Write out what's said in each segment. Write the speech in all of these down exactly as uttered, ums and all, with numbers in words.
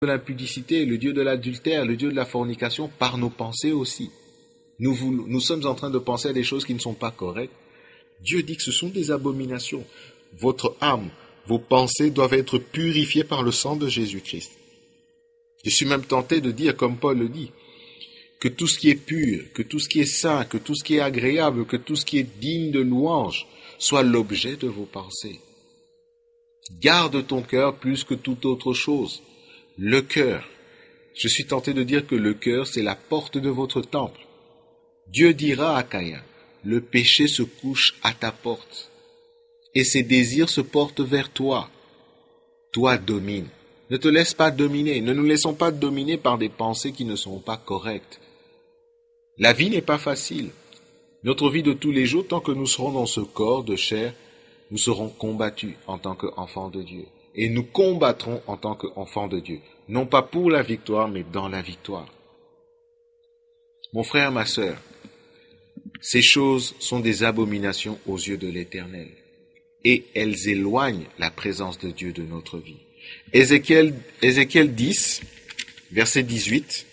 de l'impudicité, le Dieu de l'adultère, le Dieu de la fornication, par nos pensées aussi. Nous, nous, nous sommes en train de penser à des choses qui ne sont pas correctes. Dieu dit que ce sont des abominations. Votre âme, vos pensées doivent être purifiées par le sang de Jésus-Christ. Je suis même tenté de dire, comme Paul le dit, que tout ce qui est pur, que tout ce qui est saint, que tout ce qui est agréable, que tout ce qui est digne de louange, soit l'objet de vos pensées. Garde ton cœur plus que toute autre chose. Le cœur. Je suis tenté de dire que le cœur, c'est la porte de votre temple. Dieu dira à Caïn, le péché se couche à ta porte, et ses désirs se portent vers toi. Toi domine. Ne te laisse pas dominer. Ne nous laissons pas dominer par des pensées qui ne sont pas correctes. La vie n'est pas facile. Notre vie de tous les jours, tant que nous serons dans ce corps de chair, nous serons combattus en tant qu'enfants de Dieu. Et nous combattrons en tant qu'enfants de Dieu. Non pas pour la victoire, mais dans la victoire. Mon frère, ma sœur, ces choses sont des abominations aux yeux de l'Éternel. Et elles éloignent la présence de Dieu de notre vie. Ézéchiel, Ézéchiel dix, verset dix-huit.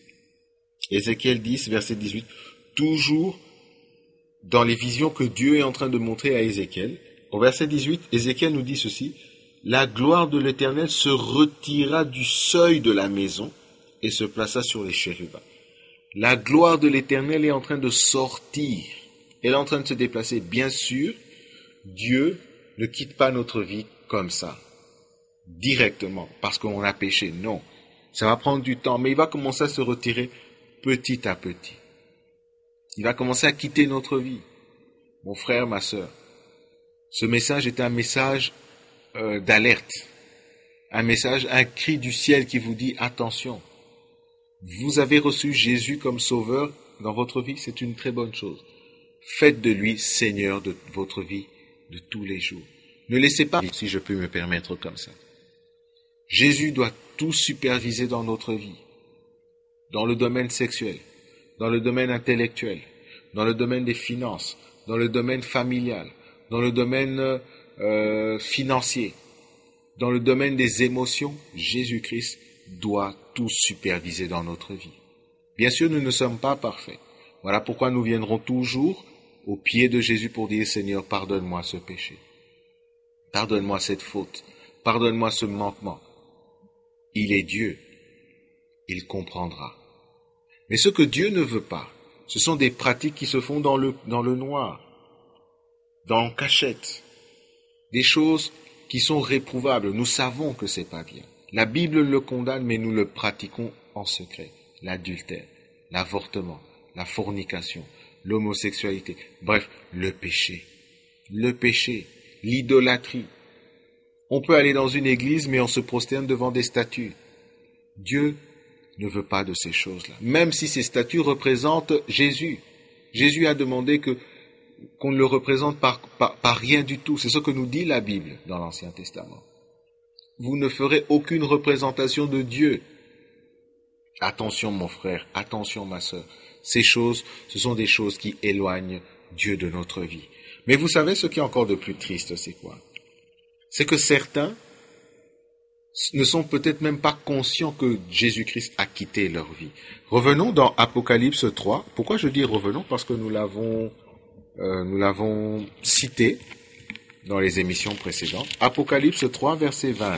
Ézéchiel dix, verset dix-huit. Toujours dans les visions que Dieu est en train de montrer à Ézéchiel. Au verset dix-huit, Ézéchiel nous dit ceci. La gloire de l'Éternel se retira du seuil de la maison et se plaça sur les chérubins. La gloire de l'Éternel est en train de sortir. Elle est en train de se déplacer. Bien sûr, Dieu ne quitte pas notre vie comme ça, directement, parce qu'on a péché. Non, ça va prendre du temps, mais il va commencer à se retirer petit à petit. Il va commencer à quitter notre vie. Mon frère, ma sœur, ce message est un message euh, d'alerte, un message, un cri du ciel qui vous dit attention. Vous avez reçu Jésus comme sauveur dans votre vie, c'est une très bonne chose. Faites de lui Seigneur de votre vie de tous les jours. Ne laissez pas, si je peux me permettre comme ça. Jésus doit tout superviser dans notre vie, dans le domaine sexuel, dans le domaine intellectuel, dans le domaine des finances, dans le domaine familial, dans le domaine euh, financier, dans le domaine des émotions. Jésus-Christ doit tout superviser dans notre vie. Bien sûr, nous ne sommes pas parfaits. Voilà pourquoi nous viendrons toujours au pied de Jésus pour dire, Seigneur, pardonne-moi ce péché. Pardonne-moi cette faute. Pardonne-moi ce manquement. Il est Dieu. Il comprendra. Mais ce que Dieu ne veut pas, ce sont des pratiques qui se font dans le, dans le noir, dans cachette. Des choses qui sont réprouvables. Nous savons que c'est pas bien. La Bible le condamne, mais nous le pratiquons en secret. L'adultère, l'avortement, la fornication, l'homosexualité, bref, le péché. Le péché, l'idolâtrie. On peut aller dans une église, mais on se prosterne devant des statues. Dieu ne veut pas de ces choses-là. Même si ces statues représentent Jésus. Jésus a demandé que, qu'on ne le représente par, par, par rien du tout. C'est ce que nous dit la Bible dans l'Ancien Testament. Vous ne ferez aucune représentation de Dieu. Attention mon frère, attention ma sœur. Ces choses, ce sont des choses qui éloignent Dieu de notre vie. Mais vous savez ce qui est encore de plus triste, c'est quoi? C'est que certains ne sont peut-être même pas conscients que Jésus-Christ a quitté leur vie. Revenons dans Apocalypse trois. Pourquoi je dis revenons? Parce que nous l'avons, euh, nous l'avons cité dans les émissions précédentes. Apocalypse trois, verset vingt.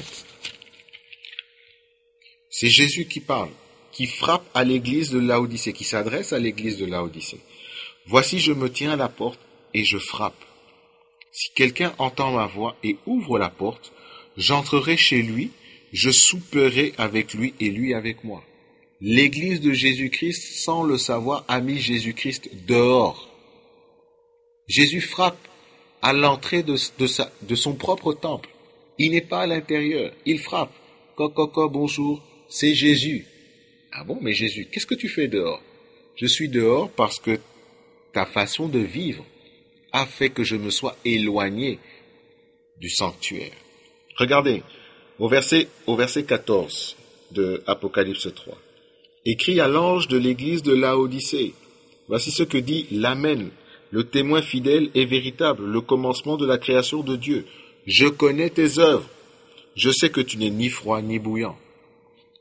C'est Jésus qui parle, qui frappe à l'église de Laodicée, qui s'adresse à l'église de Laodicée. Voici, je me tiens à la porte et je frappe. Si quelqu'un entend ma voix et ouvre la porte, j'entrerai chez lui, je souperai avec lui et lui avec moi. L'église de Jésus-Christ, sans le savoir, a mis Jésus-Christ dehors. Jésus frappe à l'entrée de, de, sa, de son propre temple. Il n'est pas à l'intérieur, il frappe. Coco, bonjour, c'est Jésus. Ah bon, mais Jésus, qu'est-ce que tu fais dehors? Je suis dehors parce que ta façon de vivre a fait que je me sois éloigné du sanctuaire. Regardez, au verset, au verset quatorze de Apocalypse trois. Écrit à l'ange de l'église de Laodicée. Voici ce que dit l'Amen, le témoin fidèle et véritable, le commencement de la création de Dieu. Je connais tes œuvres. Je sais que tu n'es ni froid ni bouillant.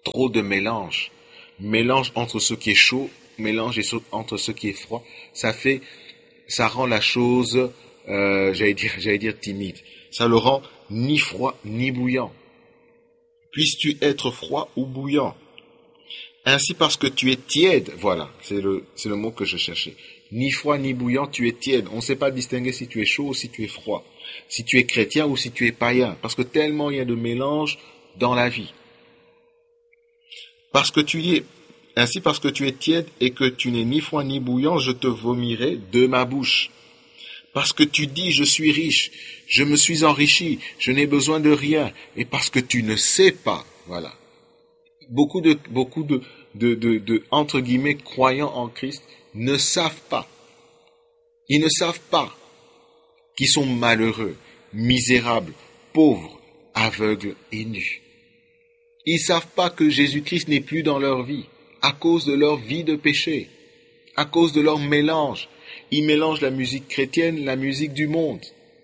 trop de mélange. Mélange entre ce qui est chaud, mélange entre ce qui est froid. Ça fait, ça rend la chose, euh, j'allais dire, j'allais dire timide. Ça le rend ni froid ni bouillant. Puisses-tu être froid ou bouillant? Ainsi parce que tu es tiède, voilà, c'est le, c'est le mot que je cherchais. Ni froid ni bouillant, tu es tiède. On ne sait pas distinguer si tu es chaud ou si tu es froid. Si tu es chrétien ou si tu es païen. Parce que tellement il y a de mélange dans la vie. Parce que tu y es, ainsi parce que tu es tiède et que tu n'es ni froid ni bouillant, je te vomirai de ma bouche. Parce que tu dis, je suis riche, je me suis enrichi, je n'ai besoin de rien. Et parce que tu ne sais pas, voilà. Beaucoup de, beaucoup de, de, de, de, entre guillemets, croyants en Christ ne savent pas. Ils ne savent pas qu'ils sont malheureux, misérables, pauvres, aveugles et nus. Ils ne savent pas que Jésus-Christ n'est plus dans leur vie à cause de leur vie de péché, à cause de leur mélange. Ils mélangent la musique chrétienne, la musique du monde.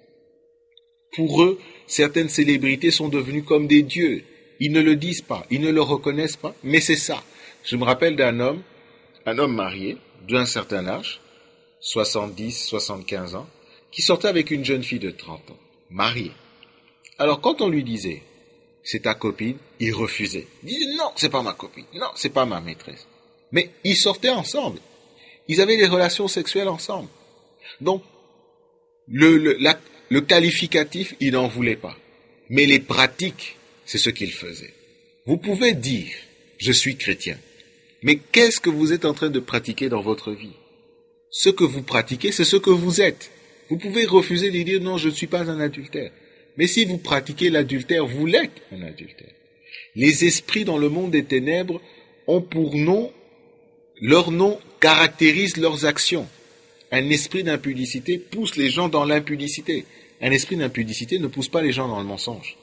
Pour eux, certaines célébrités sont devenues comme des dieux. Ils ne le disent pas, ils ne le reconnaissent pas, mais c'est ça. Je me rappelle d'un homme, un homme marié, d'un certain âge, soixante-dix, soixante-quinze ans, qui sortait avec une jeune fille de trente ans, mariée. Alors quand on lui disait, c'est ta copine, il refusait. Il disait, non, c'est pas ma copine, non, c'est pas ma maîtresse. Mais ils sortaient ensemble. Ils avaient des relations sexuelles ensemble. Donc, le, le, la, le qualificatif, il n'en voulait pas. Mais les pratiques, c'est ce qu'il faisait. Vous pouvez dire, je suis chrétien. Mais qu'est-ce que vous êtes en train de pratiquer dans votre vie? Ce que vous pratiquez, c'est ce que vous êtes. Vous pouvez refuser de dire, non, je ne suis pas un adultère. Mais si vous pratiquez l'adultère, vous l'êtes un adultère. Les esprits dans le monde des ténèbres ont pour nom, leur nom caractérise leurs actions. Un esprit d'impudicité pousse les gens dans l'impudicité. Un esprit d'impudicité ne pousse pas les gens dans le mensonge.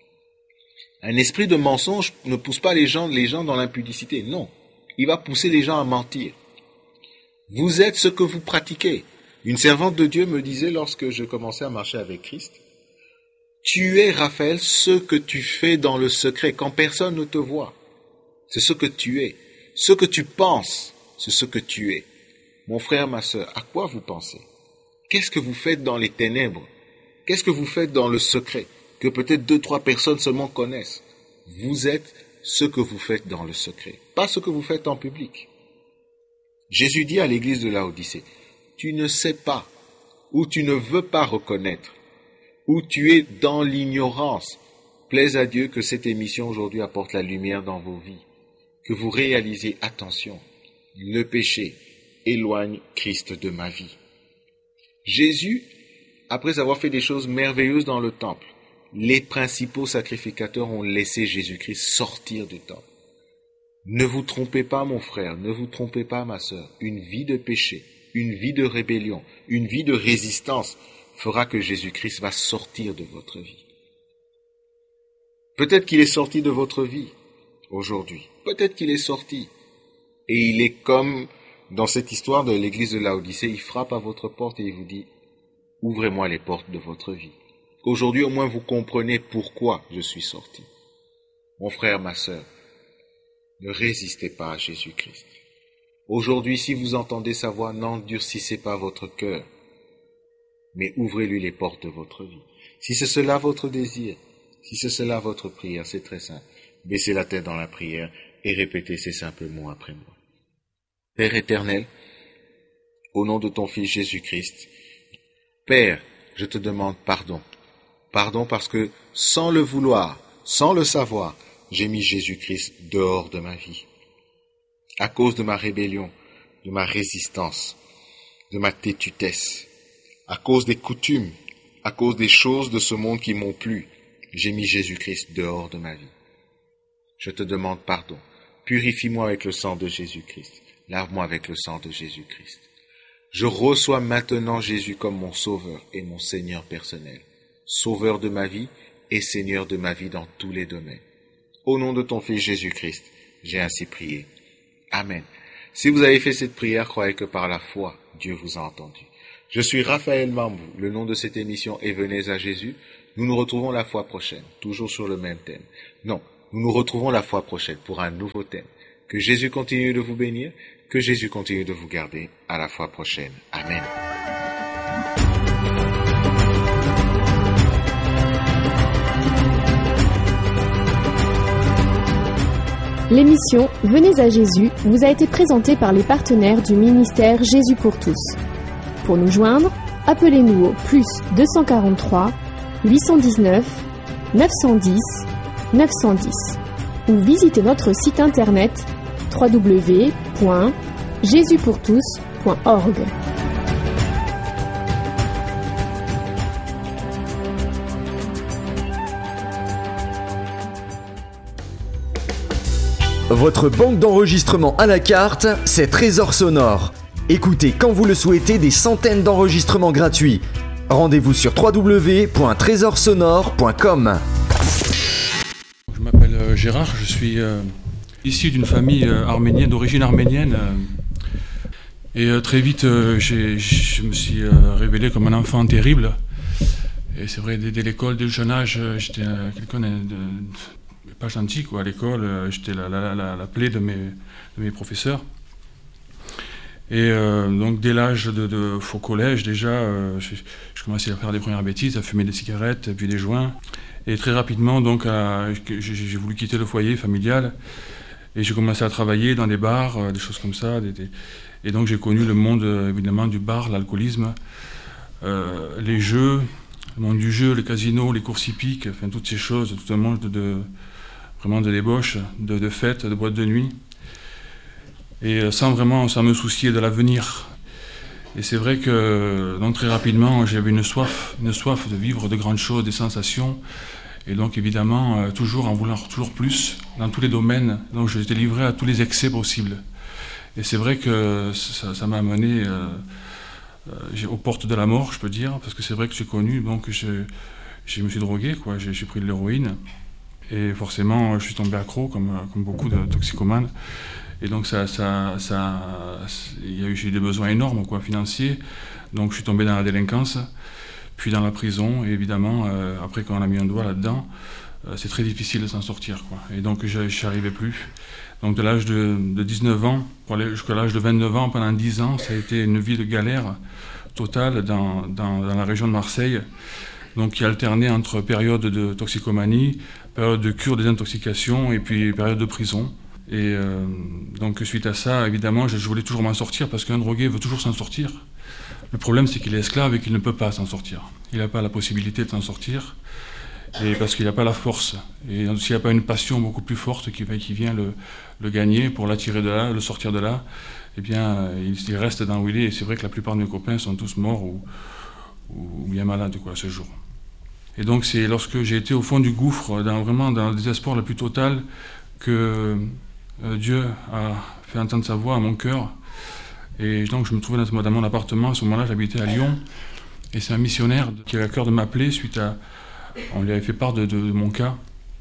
Un esprit de mensonge ne pousse pas les gens, les gens dans l'impudicité. Non. Il va pousser les gens à mentir. Vous êtes ce que vous pratiquez. Une servante de Dieu me disait lorsque je commençais à marcher avec Christ, tu es, Raphaël, ce que tu fais dans le secret, quand personne ne te voit. C'est ce que tu es. Ce que tu penses, c'est ce que tu es. Mon frère, ma sœur, à quoi vous pensez? Qu'est-ce que vous faites dans les ténèbres? Qu'est-ce que vous faites dans le secret, que peut-être deux, trois personnes seulement connaissent? Vous êtes ce que vous faites dans le secret, pas ce que vous faites en public. Jésus dit à l'église de Laodicée, tu ne sais pas, ou tu ne veux pas reconnaître, ou tu es dans l'ignorance. Plaise à Dieu que cette émission aujourd'hui apporte la lumière dans vos vies, que vous réalisiez, attention, le péché éloigne Christ de ma vie. Jésus, après avoir fait des choses merveilleuses dans le temple, les principaux sacrificateurs ont laissé Jésus-Christ sortir du temple. Ne vous trompez pas, mon frère, ne vous trompez pas, ma sœur. Une vie de péché, une vie de rébellion, une vie de résistance fera que Jésus-Christ va sortir de votre vie. Peut-être qu'il est sorti de votre vie aujourd'hui. Peut-être qu'il est sorti. Et il est comme dans cette histoire de l'église de Laodicée, il frappe à votre porte et il vous dit, ouvrez-moi les portes de votre vie. Aujourd'hui, au moins, vous comprenez pourquoi je suis sorti. Mon frère, ma sœur, ne résistez pas à Jésus-Christ. Aujourd'hui, si vous entendez sa voix, n'endurcissez pas votre cœur, mais ouvrez-lui les portes de votre vie. Si c'est cela votre désir, si c'est cela votre prière, c'est très simple. Baissez la tête dans la prière et répétez ces simples mots après moi. Père éternel, au nom de ton Fils Jésus-Christ, Père, je te demande pardon. Pardon parce que, sans le vouloir, sans le savoir, j'ai mis Jésus-Christ dehors de ma vie. À cause de ma rébellion, de ma résistance, de ma tétutesse, à cause des coutumes, à cause des choses de ce monde qui m'ont plu, j'ai mis Jésus-Christ dehors de ma vie. Je te demande pardon. Purifie-moi avec le sang de Jésus-Christ. Lave-moi avec le sang de Jésus-Christ. Je reçois maintenant Jésus comme mon sauveur et mon Seigneur personnel. Sauveur de ma vie et Seigneur de ma vie dans tous les domaines. Au nom de ton Fils Jésus-Christ, j'ai ainsi prié. Amen. Si vous avez fait cette prière, croyez que par la foi, Dieu vous a entendu. Je suis Raphaël Mambou, le nom de cette émission est Venez à Jésus. Nous nous retrouvons la fois prochaine, toujours sur le même thème. Non, Nous nous retrouvons la fois prochaine pour un nouveau thème. Que Jésus continue de vous bénir, que Jésus continue de vous garder. À la fois prochaine. Amen. L'émission Venez à Jésus vous a été présentée par les partenaires du ministère Jésus pour tous. Pour nous joindre, appelez-nous au plus deux cent quarante-trois, huit cent dix-neuf, neuf cent dix, neuf cent dix ou visitez notre site internet w w w point jésus pour tous point org. Votre banque d'enregistrement à la carte, c'est Trésor Sonore. Écoutez quand vous le souhaitez des centaines d'enregistrements gratuits. Rendez-vous sur w w w point trésor sonore point com. Je m'appelle euh, Gérard, je suis euh, issu d'une famille euh, arménienne, d'origine arménienne. Euh, et euh, très vite, euh, j'ai, je me suis euh, révélé comme un enfant terrible. Et c'est vrai, dès, dès l'école, dès le jeune âge, euh, j'étais euh, quelqu'un de, de, de pas gentil quoi. À l'école. Euh, j'étais la, la, la, la plaie de mes, de mes professeurs. Et euh, donc dès l'âge de, de au collège déjà, euh, je, je commençais à faire des premières bêtises, à fumer des cigarettes, puis des joints. Et très rapidement, donc, à, j'ai, j'ai voulu quitter le foyer familial. Et j'ai commencé à travailler dans des bars, euh, des choses comme ça. Des, des, et donc j'ai connu le monde, euh, évidemment, du bar, l'alcoolisme, euh, les jeux, le monde du jeu, les casinos, les courses hippiques, enfin toutes ces choses, tout un monde de, de vraiment de débauche, de, de fêtes, de boîtes de nuit. Et sans vraiment, sans me soucier de l'avenir. Et c'est vrai que donc très rapidement, j'avais une soif, une soif de vivre de grandes choses, des sensations. Et donc évidemment, euh, toujours en voulant toujours plus dans tous les domaines. Donc j'étais livré à tous les excès possibles. Et c'est vrai que ça, ça m'a amené euh, euh, aux portes de la mort, je peux dire, parce que c'est vrai que j'ai connu, donc je, je me suis drogué, quoi. J'ai, j'ai pris de l'héroïne. Et forcément, je suis tombé accro, comme, comme beaucoup de toxicomanes. Et donc ça, ça, ça, il y a eu, j'ai eu des besoins énormes, quoi, financiers. Donc je suis tombé dans la délinquance, puis dans la prison. Et évidemment, euh, après quand on a mis un doigt là-dedans, euh, c'est très difficile de s'en sortir, quoi. Et donc je n'y arrivais plus. Donc de l'âge de, de dix-neuf ans pour aller jusqu'à l'âge de vingt-neuf ans, pendant dix ans, ça a été une vie de galère totale dans, dans, dans la région de Marseille. Donc qui alternait entre période de toxicomanie, période de cure des intoxications et puis période de prison. Et euh, donc suite à ça, évidemment, je, je voulais toujours m'en sortir parce qu'un drogué veut toujours s'en sortir. Le problème, c'est qu'il est esclave et qu'il ne peut pas s'en sortir. Il n'a pas la possibilité de s'en sortir et parce qu'il n'a pas la force. Et s'il n'y a pas une passion beaucoup plus forte qui, qui vient le, le gagner pour l'attirer de là, le sortir de là, eh bien, il, il reste dans où il est. Et c'est vrai que la plupart de mes copains sont tous morts ou, ou bien malades, quoi, ce jour. Et donc c'est lorsque j'ai été au fond du gouffre, dans, vraiment dans le désespoir le plus total, que Euh, Dieu a fait entendre sa voix à mon cœur. Et donc je me trouvais dans, dans mon appartement. À ce moment-là, j'habitais à Lyon. Et c'est un missionnaire qui avait à cœur de m'appeler suite à... On lui avait fait part de, de, de mon cas.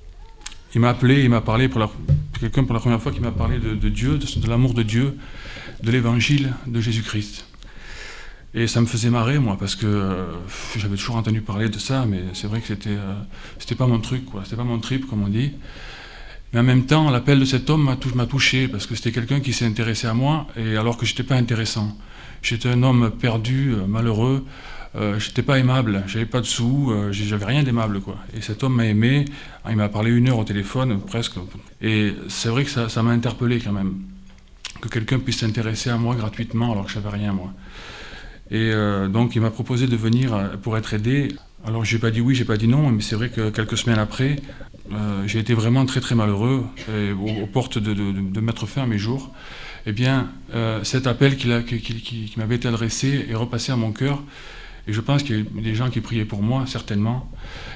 Il m'a appelé, il m'a parlé, pour la, quelqu'un pour la première fois qui m'a parlé de, de Dieu, de, de l'amour de Dieu, de l'évangile de Jésus-Christ. Et ça me faisait marrer, moi, parce que euh, j'avais toujours entendu parler de ça, mais c'est vrai que c'était, euh, c'était pas mon truc, quoi. C'était pas mon trip, comme on dit. Mais en même temps, l'appel de cet homme m'a, tou- m'a touché, parce que c'était quelqu'un qui s'est intéressé à moi, et alors que j'étais pas intéressant. J'étais un homme perdu, euh, malheureux, euh, j'étais pas aimable, j'avais pas de sous, euh, j'avais rien d'aimable, quoi. Et cet homme m'a aimé, il m'a parlé une heure au téléphone, presque. Et c'est vrai que ça, ça m'a interpellé quand même, que quelqu'un puisse s'intéresser à moi gratuitement, alors que je savais rien, moi. Et euh, donc il m'a proposé de venir pour être aidé. Alors j'ai pas dit oui, j'ai pas dit non, mais c'est vrai que quelques semaines après, euh, j'ai été vraiment très très malheureux, et aux, aux portes de, de, de mettre fin à mes jours. Eh bien, euh, cet appel qu'il a, qui, qui, qui m'avait été adressé est repassé à mon cœur, et je pense qu'il y a des gens qui priaient pour moi, certainement.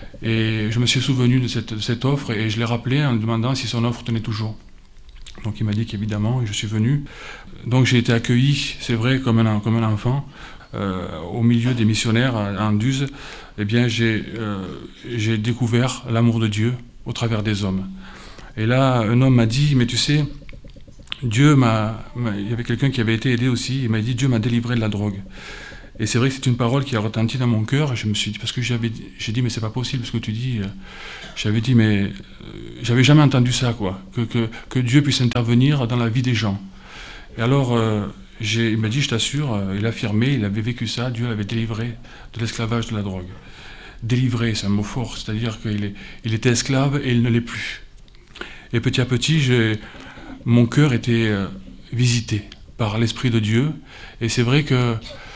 Et je me suis souvenu de cette, de cette offre, et je l'ai rappelé en lui demandant si son offre tenait toujours. Donc il m'a dit qu'évidemment, et je suis venu. Donc j'ai été accueilli, c'est vrai, comme un, comme un enfant. Euh, au milieu des missionnaires à Anduze, eh bien j'ai, euh, j'ai découvert l'amour de Dieu au travers des hommes. Et là, un homme m'a dit, mais tu sais, Dieu m'a, m'a... il y avait quelqu'un qui avait été aidé aussi, il m'a dit, Dieu m'a délivré de la drogue. Et c'est vrai que c'est une parole qui a retenti dans mon cœur. Et je me suis dit, parce que j'avais, j'ai dit, mais c'est pas possible ce que tu dis. J'avais dit, mais euh, j'avais jamais entendu ça, quoi. Que, que, que Dieu puisse intervenir dans la vie des gens. Et alors, euh, j'ai, il m'a dit, je t'assure, euh, il affirmait, il avait vécu ça, Dieu l'avait délivré de l'esclavage de la drogue. Délivré, c'est un mot fort, c'est-à-dire qu'il est, il était esclave et il ne l'est plus. Et petit à petit, j'ai, mon cœur était euh, visité par l'Esprit de Dieu. Et c'est vrai que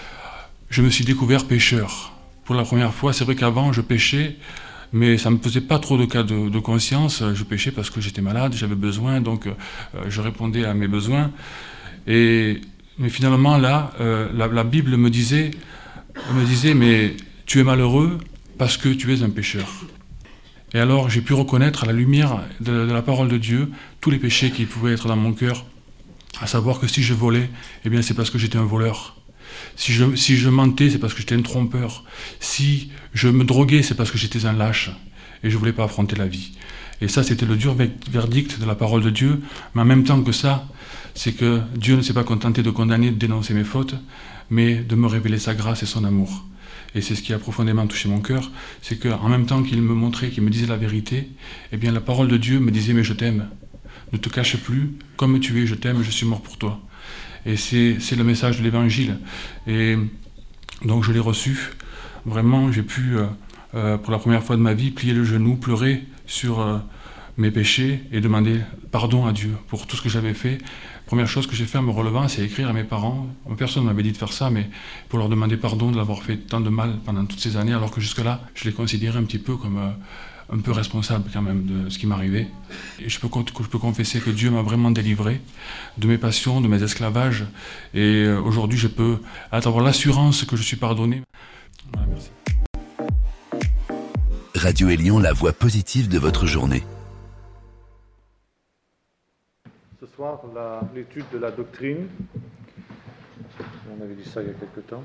je me suis découvert pécheur. Pour la première fois, c'est vrai qu'avant, je péchais, mais ça ne me faisait pas trop de cas de, de conscience. Je péchais parce que j'étais malade, j'avais besoin, donc euh, je répondais à mes besoins. Et, mais finalement, là, euh, la, la Bible me disait, me disait, mais tu es malheureux parce que tu es un pécheur. Et alors, j'ai pu reconnaître à la lumière de, de la parole de Dieu tous les péchés qui pouvaient être dans mon cœur, à savoir que si je volais, eh bien, c'est parce que j'étais un voleur. Si je, si je mentais, c'est parce que j'étais un trompeur. Si je me droguais, c'est parce que j'étais un lâche. Et je ne voulais pas affronter la vie. Et ça, c'était le dur verdict de la parole de Dieu. Mais en même temps que ça, c'est que Dieu ne s'est pas contenté de condamner, de dénoncer mes fautes, mais de me révéler sa grâce et son amour. Et c'est ce qui a profondément touché mon cœur, c'est qu'en même temps qu'il me montrait, qu'il me disait la vérité, eh bien la parole de Dieu me disait « mais je t'aime, ne te cache plus, comme tu es, je t'aime, je suis mort pour toi ». Et c'est, c'est le message de l'Évangile. Et donc je l'ai reçu. Vraiment, j'ai pu, euh, euh, pour la première fois de ma vie, plier le genou, pleurer sur euh, mes péchés et demander pardon à Dieu pour tout ce que j'avais fait. Première chose que j'ai fait en me relevant, c'est écrire à mes parents. Personne ne m'avait dit de faire ça, mais pour leur demander pardon de l'avoir fait tant de mal pendant toutes ces années, alors que jusque-là, je les considérais un petit peu comme euh, un peu responsable quand même de ce qui m'arrivait. Et je peux, je peux confesser que Dieu m'a vraiment délivré de mes passions, de mes esclavages. Et euh, aujourd'hui, je peux avoir l'assurance que je suis pardonné. Voilà, merci. Radio Élion, la voix positive de votre journée. Ce soir, la, l'étude de la doctrine. On avait dit ça il y a quelque temps.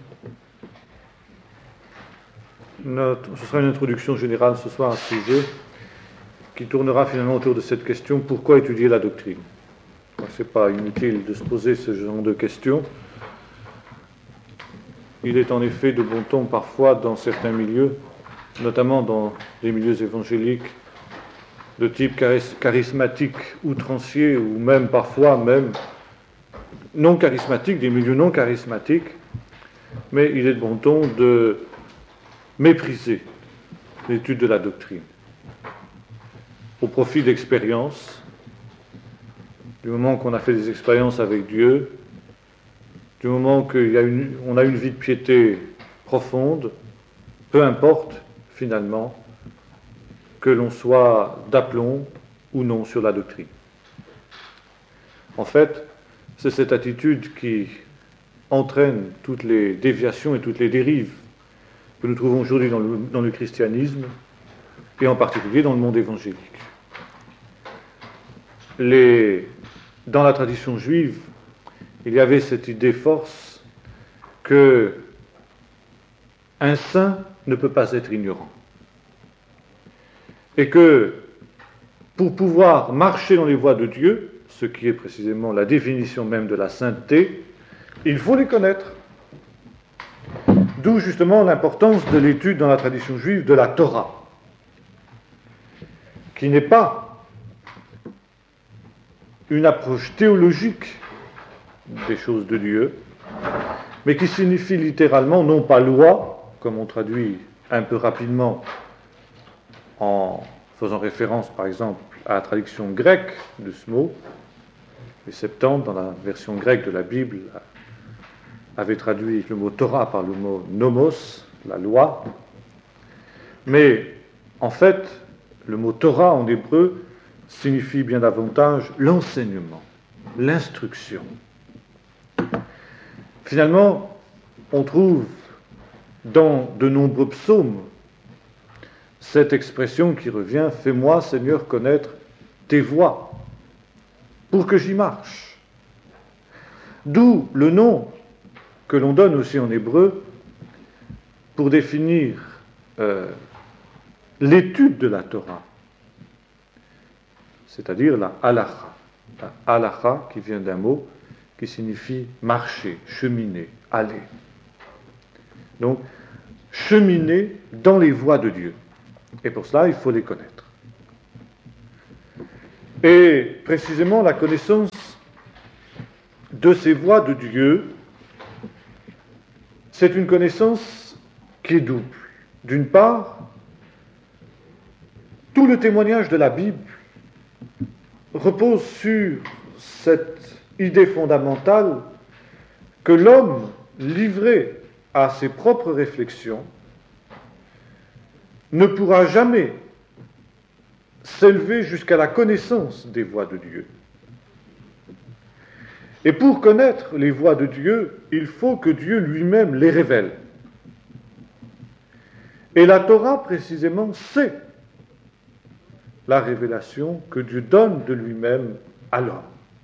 Notre, ce sera une introduction générale ce soir à ce sujet, qui tournera finalement autour de cette question: pourquoi étudier la doctrine? Ce n'est pas inutile de se poser ce genre de questions. Il est en effet de bon ton parfois dans certains milieux, notamment dans les milieux évangéliques, de type charismatique, outrancier, ou même parfois même non charismatique, des milieux non charismatiques, mais il est de bon ton de mépriser l'étude de la doctrine au profit d'expériences. Du moment qu'on a fait des expériences avec Dieu, du moment qu'on a une vie de piété profonde, peu importe finalement que l'on soit d'aplomb ou non sur la doctrine. En fait, c'est cette attitude qui entraîne toutes les déviations et toutes les dérives que nous trouvons aujourd'hui dans le, dans le christianisme, et en particulier dans le monde évangélique. Les, dans la tradition juive, il y avait cette idée force que un saint ne peut pas être ignorant. Et que pour pouvoir marcher dans les voies de Dieu, ce qui est précisément la définition même de la sainteté, il faut les connaître. D'où justement l'importance de l'étude dans la tradition juive de la Torah, qui n'est pas une approche théologique des choses de Dieu, mais qui signifie littéralement non pas loi, comme on traduit un peu rapidement en faisant référence par exemple à la traduction grecque de ce mot. Les Septante, dans la version grecque de la Bible, avait traduit le mot Torah par le mot nomos, la loi. Mais en fait, le mot Torah en hébreu signifie bien davantage l'enseignement, l'instruction. Finalement, on trouve dans de nombreux psaumes cette expression qui revient: « Fais-moi, Seigneur, connaître tes voies, pour que j'y marche ». D'où le nom que l'on donne aussi en hébreu pour définir euh, l'étude de la Torah, c'est-à-dire la halacha. La halacha qui vient d'un mot qui signifie marcher, cheminer, aller. Donc, cheminer dans les voies de Dieu. Et pour cela, il faut les connaître. Et précisément, la connaissance de ces voies de Dieu, c'est une connaissance qui est double. D'une part, tout le témoignage de la Bible repose sur cette idée fondamentale que l'homme, livré à ses propres réflexions, ne pourra jamais s'élever jusqu'à la connaissance des voies de Dieu. Et pour connaître les voies de Dieu, il faut que Dieu lui-même les révèle. Et la Torah, précisément, c'est la révélation que Dieu donne de lui-même à l'homme.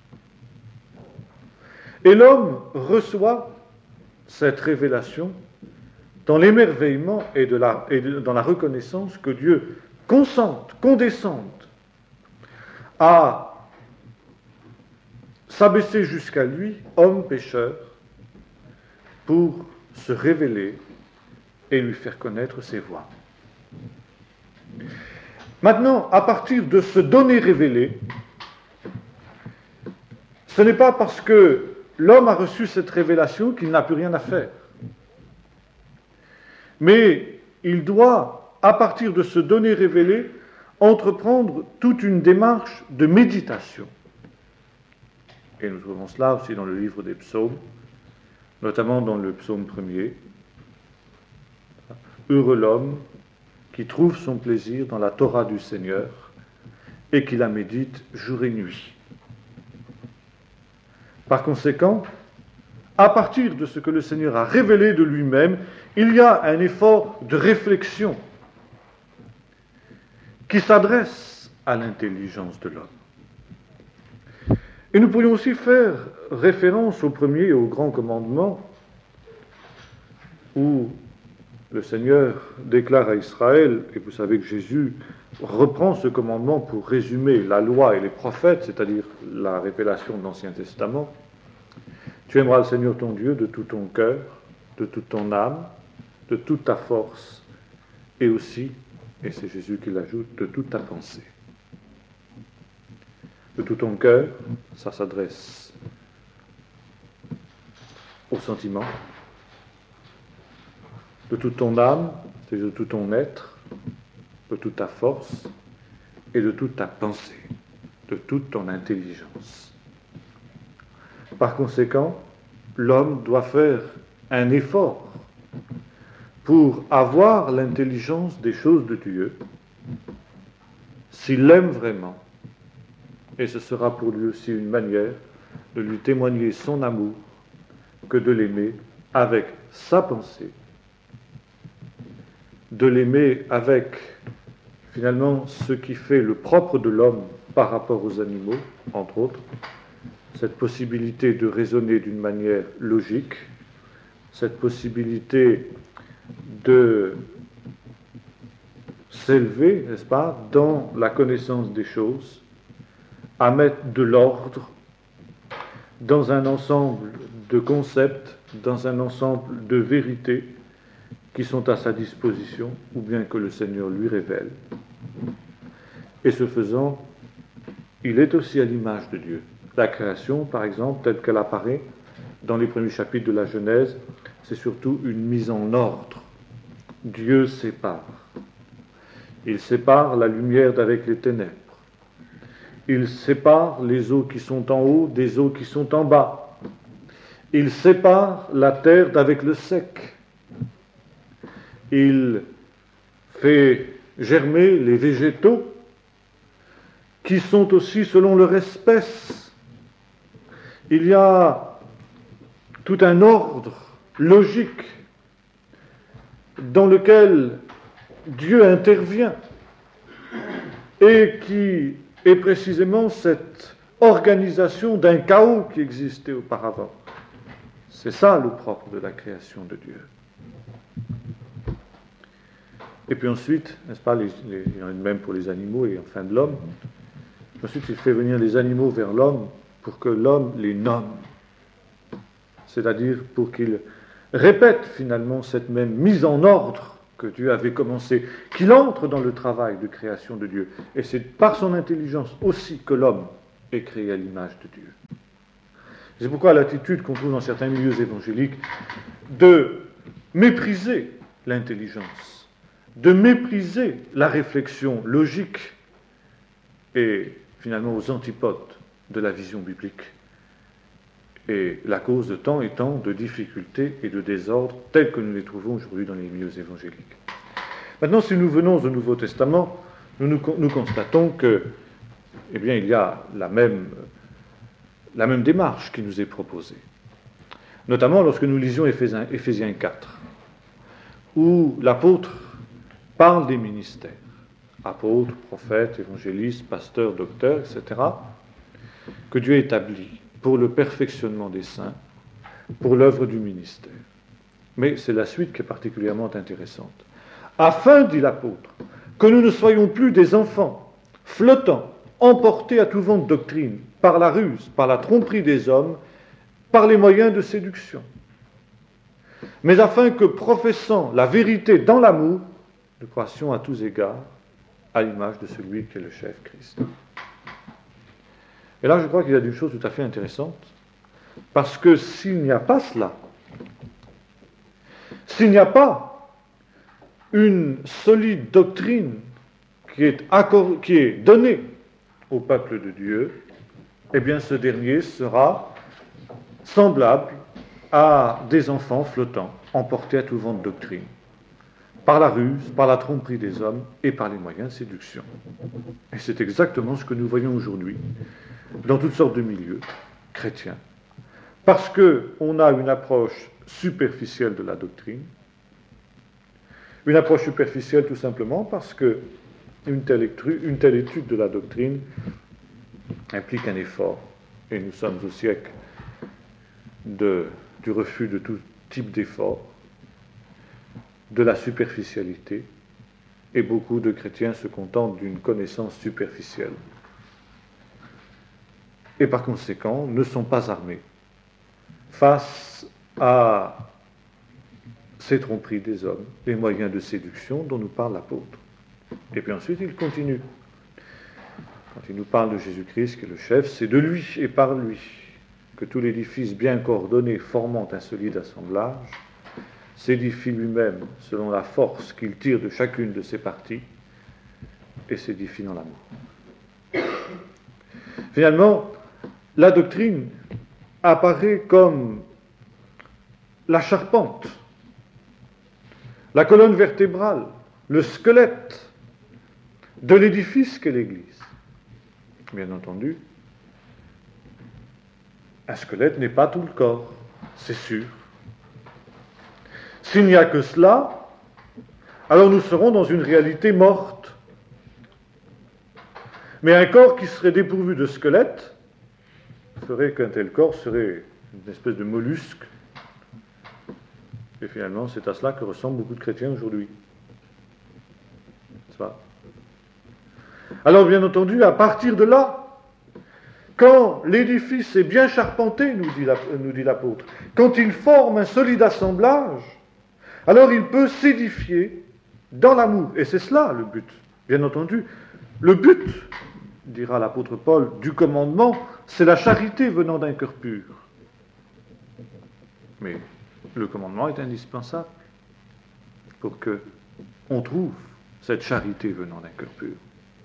Et l'homme reçoit cette révélation dans l'émerveillement et, de la, et de, dans la reconnaissance que Dieu consente, condescende à s'abaisser jusqu'à lui, homme pécheur, pour se révéler et lui faire connaître ses voies. Maintenant, à partir de ce donné révélé, ce n'est pas parce que l'homme a reçu cette révélation qu'il n'a plus rien à faire. Mais il doit, à partir de ce donné révélé, entreprendre toute une démarche de méditation. Et nous trouvons cela aussi dans le livre des psaumes, notamment dans le psaume premier. Heureux l'homme qui trouve son plaisir dans la Torah du Seigneur et qui la médite jour et nuit. Par conséquent, à partir de ce que le Seigneur a révélé de lui-même, il y a un effort de réflexion qui s'adresse à l'intelligence de l'homme. Et nous pourrions aussi faire référence au premier et au grand commandement, où le Seigneur déclare à Israël, et vous savez que Jésus reprend ce commandement pour résumer la loi et les prophètes, c'est-à-dire la révélation de l'Ancien Testament. Tu aimeras le Seigneur ton Dieu de tout ton cœur, de toute ton âme, de toute ta force, et aussi, et c'est Jésus qui l'ajoute, de toute ta pensée. De tout ton cœur, ça s'adresse aux sentiments. De toute ton âme, c'est-à-dire de tout ton être, de toute ta force, et de toute ta pensée, de toute ton intelligence. Par conséquent, l'homme doit faire un effort pour avoir l'intelligence des choses de Dieu, s'il l'aime vraiment, et ce sera pour lui aussi une manière de lui témoigner son amour que de l'aimer avec sa pensée, de l'aimer avec, finalement, ce qui fait le propre de l'homme par rapport aux animaux, entre autres, cette possibilité de raisonner d'une manière logique, cette possibilité de s'élever, n'est-ce pas, dans la connaissance des choses, à mettre de l'ordre dans un ensemble de concepts, dans un ensemble de vérités qui sont à sa disposition, ou bien que le Seigneur lui révèle. Et ce faisant, il est aussi à l'image de Dieu. La création, par exemple, telle qu'elle apparaît dans les premiers chapitres de la Genèse, c'est surtout une mise en ordre. Dieu sépare. Il sépare la lumière d'avec les ténèbres. Il sépare les eaux qui sont en haut des eaux qui sont en bas. Il sépare la terre d'avec le sec. Il fait germer les végétaux qui sont aussi selon leur espèce. Il y a tout un ordre logique dans lequel Dieu intervient et qui est précisément cette organisation d'un chaos qui existait auparavant. C'est ça le propre de la création de Dieu. Et puis ensuite, n'est-ce pas, les, les, il y en a même pour les animaux et enfin de l'homme. Ensuite, il fait venir les animaux vers l'homme pour que l'homme les nomme. C'est-à-dire pour qu'il répète finalement cette même mise en ordre que Dieu avait commencé, qu'il entre dans le travail de création de Dieu. Et c'est par son intelligence aussi que l'homme est créé à l'image de Dieu. C'est pourquoi l'attitude qu'on trouve dans certains milieux évangéliques de mépriser l'intelligence, de mépriser la réflexion logique est finalement aux antipodes de la vision biblique. Et la cause de tant étant de difficultés et de désordres tels que nous les trouvons aujourd'hui dans les milieux évangéliques. Maintenant, si nous venons au Nouveau Testament, nous, nous, nous constatons que, eh bien, il y a la même, la même démarche qui nous est proposée. Notamment lorsque nous lisions Éphésiens, Éphésiens quatre, où l'apôtre parle des ministères, apôtres, prophètes, évangélistes, pasteurs, docteurs, et cetera, que Dieu établit pour le perfectionnement des saints, pour l'œuvre du ministère. Mais c'est la suite qui est particulièrement intéressante. Afin, dit l'apôtre, que nous ne soyons plus des enfants, flottants, emportés à tout vent de doctrine, par la ruse, par la tromperie des hommes, par les moyens de séduction. Mais afin que, professant la vérité dans l'amour, nous croissions à tous égards à l'image de celui qui est le chef, Christ. Et là, je crois qu'il y a une chose tout à fait intéressante, parce que s'il n'y a pas cela, s'il n'y a pas une solide doctrine qui est, accor- qui est donnée au peuple de Dieu, eh bien ce dernier sera semblable à des enfants flottants, emportés à tout vent de doctrine, par la ruse, par la tromperie des hommes et par les moyens de séduction. Et c'est exactement ce que nous voyons aujourd'hui dans toutes sortes de milieux chrétiens, parce qu'on a une approche superficielle de la doctrine, une approche superficielle tout simplement parce que une telle, une telle étude de la doctrine implique un effort, et nous sommes au siècle de, du refus de tout type d'effort, de la superficialité, et beaucoup de chrétiens se contentent d'une connaissance superficielle. Et par conséquent, ne sont pas armés face à ces tromperies des hommes, les moyens de séduction dont nous parle l'apôtre. Et puis ensuite, il continue. Quand il nous parle de Jésus-Christ, qui est le chef, c'est de lui et par lui que tout l'édifice bien coordonné, formant un solide assemblage, s'édifie lui-même selon la force qu'il tire de chacune de ses parties et s'édifie dans l'amour. Finalement, la doctrine apparaît comme la charpente, la colonne vertébrale, le squelette de l'édifice qu'est l'Église. Bien entendu, un squelette n'est pas tout le corps, c'est sûr. S'il n'y a que cela, alors nous serons dans une réalité morte. Mais un corps qui serait dépourvu de squelette ferait qu'un tel corps serait une espèce de mollusque. Et finalement, c'est à cela que ressemblent beaucoup de chrétiens aujourd'hui. N'est-ce pas ? Alors, bien entendu, à partir de là, quand l'édifice est bien charpenté, nous dit, la, nous dit l'apôtre, quand il forme un solide assemblage, alors il peut s'édifier dans l'amour. Et c'est cela le but. Bien entendu, le but, dira l'apôtre Paul, du commandement, c'est la charité venant d'un cœur pur. Mais le commandement est indispensable pour que on trouve cette charité venant d'un cœur pur.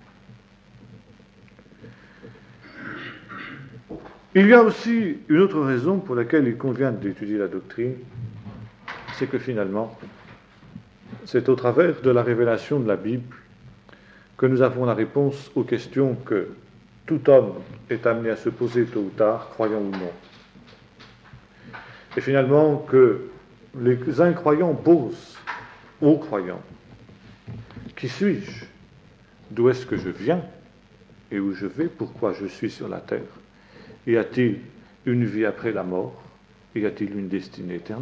Il y a aussi une autre raison pour laquelle il convient d'étudier la doctrine, c'est que finalement, c'est au travers de la révélation de la Bible que nous avons la réponse aux questions que tout homme est amené à se poser tôt ou tard, croyant ou non. Et finalement, que les incroyants posent aux croyants. Qui suis-je ? D'où est-ce que je viens ? Et où je vais ? Pourquoi je suis sur la terre ? Y a-t-il une vie après la mort ? Y a-t-il une destinée éternelle ?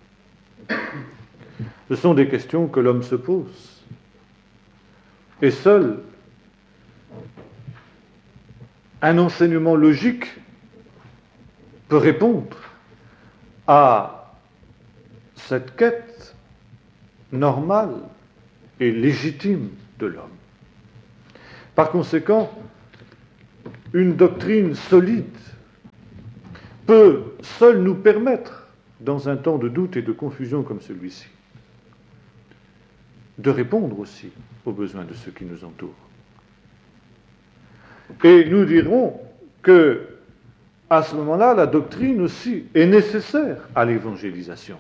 Ce sont des questions que l'homme se pose. Et seul un enseignement logique peut répondre à cette quête normale et légitime de l'homme. Par conséquent, une doctrine solide peut seule nous permettre, dans un temps de doute et de confusion comme celui-ci, de répondre aussi aux besoins de ceux qui nous entourent. Et nous dirons que, à ce moment-là, la doctrine aussi est nécessaire à l'évangélisation.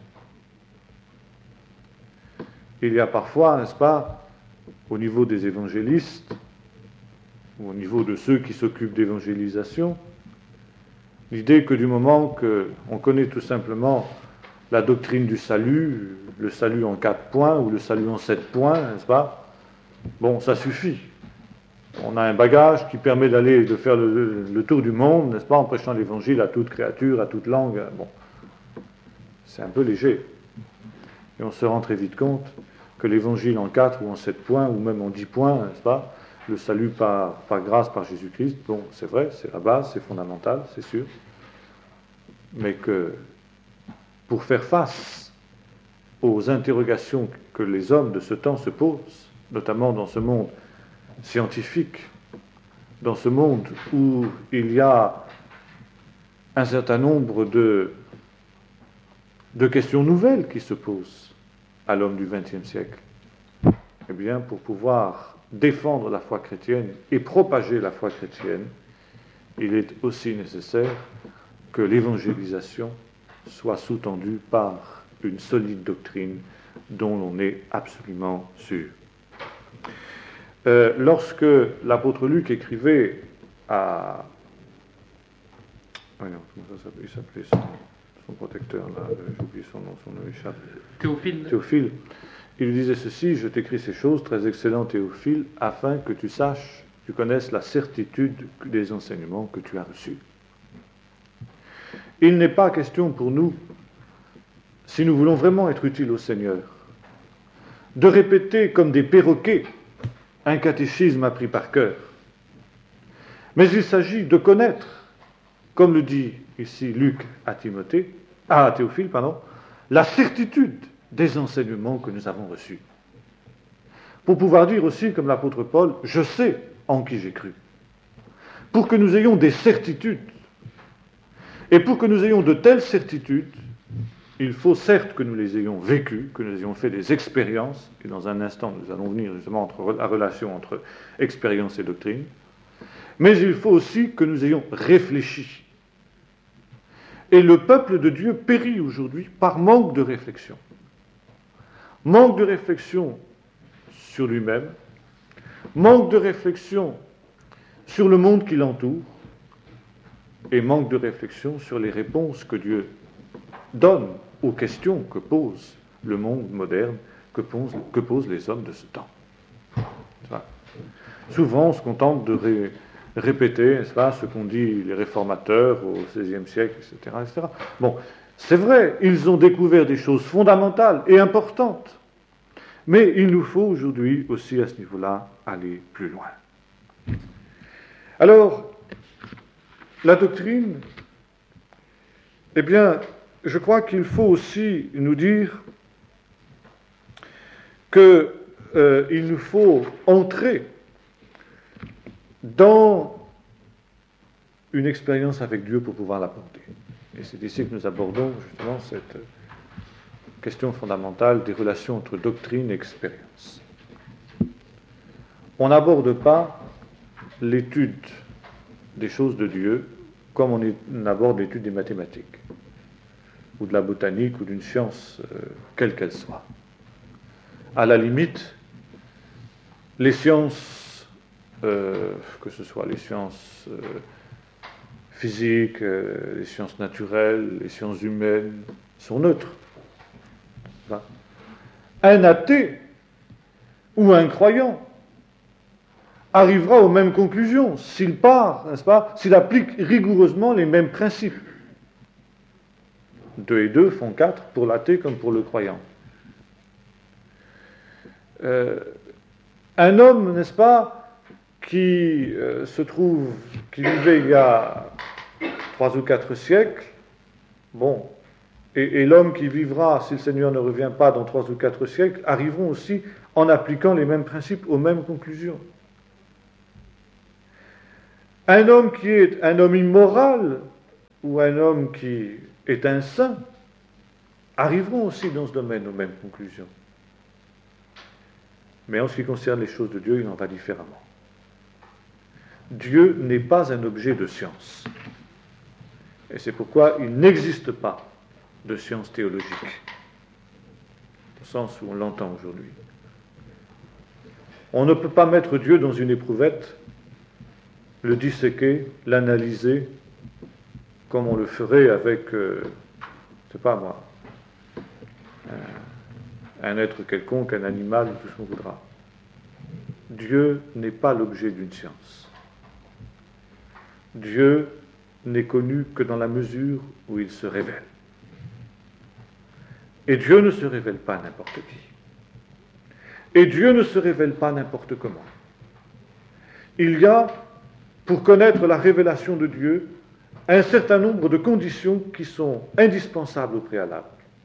Il y a parfois, n'est-ce pas, au niveau des évangélistes, ou au niveau de ceux qui s'occupent d'évangélisation, l'idée que du moment qu'on connaît tout simplement la doctrine du salut, le salut en quatre points ou le salut en sept points, n'est-ce pas, bon, ça suffit. On a un bagage qui permet d'aller, de faire le, le tour du monde, n'est-ce pas, en prêchant l'évangile à toute créature, à toute langue. Bon, c'est un peu léger. Et on se rend très vite compte que l'évangile en quatre ou en sept points, ou même en dix points, n'est-ce pas, le salut par, par grâce, par Jésus-Christ, bon, c'est vrai, c'est la base, c'est fondamental, c'est sûr. Mais que pour faire face aux interrogations que les hommes de ce temps se posent, notamment dans ce monde scientifique, dans ce monde où il y a un certain nombre de, de questions nouvelles qui se posent à l'homme du vingtième siècle, eh bien, pour pouvoir défendre la foi chrétienne et propager la foi chrétienne, il est aussi nécessaire que l'évangélisation soit sous-tendue par une solide doctrine dont l'on est absolument sûr. Euh, lorsque l'apôtre Luc écrivait à... Ah non, comment ça s'appelait, il s'appelait son, son protecteur, là, j'ai oublié son nom, son nom échappe. Théophile. Théophile. Il lui disait ceci: je t'écris ces choses, très excellent Théophile, afin que tu saches, tu connaisses la certitude des enseignements que tu as reçus. Il n'est pas question pour nous, si nous voulons vraiment être utiles au Seigneur, de répéter comme des perroquets un catéchisme appris par cœur. Mais il s'agit de connaître, comme le dit ici Luc à Timothée, à Théophile, pardon, la certitude des enseignements que nous avons reçus. Pour pouvoir dire aussi, comme l'apôtre Paul, je sais en qui j'ai cru. Pour que nous ayons des certitudes. Et pour que nous ayons de telles certitudes, il faut certes que nous les ayons vécues, que nous ayons fait des expériences, et dans un instant nous allons venir justement entre la relation entre expérience et doctrine, mais il faut aussi que nous ayons réfléchi. Et le peuple de Dieu périt aujourd'hui par manque de réflexion. Manque de réflexion sur lui-même, manque de réflexion sur le monde qui l'entoure, et manque de réflexion sur les réponses que Dieu donne aux questions que pose le monde moderne, que posent, que posent les hommes de ce temps. Enfin, souvent, on se contente de ré, répéter, n'est-ce pas, ce qu'ont dit les réformateurs au seizième siècle, et cetera, et cetera. Bon, c'est vrai, ils ont découvert des choses fondamentales et importantes, mais il nous faut aujourd'hui aussi, à ce niveau-là, aller plus loin. Alors, la doctrine, eh bien, je crois qu'il faut aussi nous dire qu'il euh, nous faut entrer dans une expérience avec Dieu pour pouvoir l'aborder. Et c'est ici que nous abordons justement cette question fondamentale des relations entre doctrine et expérience. On n'aborde pas l'étude des choses de Dieu comme on, est, on aborde l'étude des mathématiques, ou de la botanique, ou d'une science, euh, quelle qu'elle soit. À la limite, les sciences, euh, que ce soit les sciences euh, physiques, euh, les sciences naturelles, les sciences humaines, sont neutres. Enfin, un athée ou un croyant arrivera aux mêmes conclusions s'il part, n'est-ce pas, s'il applique rigoureusement les mêmes principes. Deux et deux font quatre pour l'athée comme pour le croyant. Euh, un homme, n'est-ce pas, qui euh, se trouve, qui vivait il y a trois ou quatre siècles, bon, et, et l'homme qui vivra, si le Seigneur ne revient pas dans trois ou quatre siècles, arriveront aussi en appliquant les mêmes principes aux mêmes conclusions. Un homme qui est un homme immoral ou un homme qui est un saint arriveront aussi dans ce domaine aux mêmes conclusions. Mais en ce qui concerne les choses de Dieu, il en va différemment. Dieu n'est pas un objet de science. Et c'est pourquoi il n'existe pas de science théologique, au sens où on l'entend aujourd'hui. On ne peut pas mettre Dieu dans une éprouvette, le disséquer, l'analyser, comme on le ferait avec, euh, je ne sais pas moi, un, un être quelconque, un animal, tout ce qu'on voudra. Dieu n'est pas l'objet d'une science. Dieu n'est connu que dans la mesure où il se révèle. Et Dieu ne se révèle pas à n'importe qui. Et Dieu ne se révèle pas n'importe comment. Il y a, pour connaître la révélation de Dieu, un certain nombre de conditions qui sont indispensables au préalable.